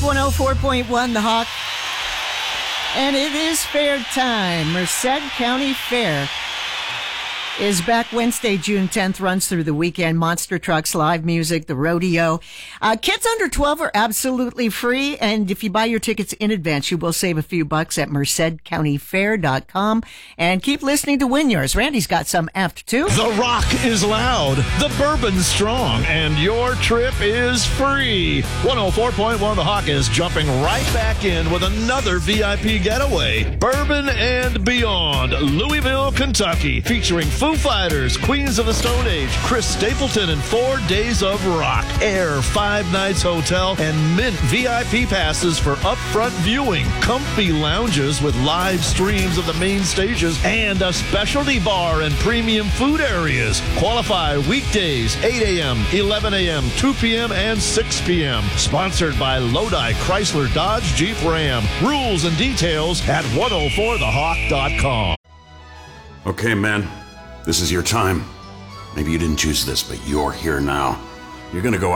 104.1 The Hawk. And it is fair time. Merced County Fair is back Wednesday, June 10th, runs through the weekend. Monster trucks, live music, the rodeo. Kids under 12 are absolutely free, and if you buy your tickets in advance, you will save a few bucks at mercedcountyfair.com. And keep listening to win yours. Randy's got some after 2. The rock is loud, the bourbon's strong, and your trip is free. 104.1 The Hawk is jumping right back in with another VIP getaway. Bourbon and Beyond, Louisville, Kentucky, featuring Foo Fighters, Queens of the Stone Age, Chris Stapleton, and 4 Days of Rock. Air 5 Nights Hotel and Mint VIP passes for upfront viewing, comfy lounges with live streams of the main stages, and a specialty bar and premium food areas. Qualify weekdays 8 a.m., 11 a.m., 2 p.m., and 6 p.m. Sponsored by Lodi Chrysler Dodge Jeep Ram. Rules and details at 104thehawk.com. Okay, man. This is your time. Maybe you didn't choose this, but you're here now. You're going to go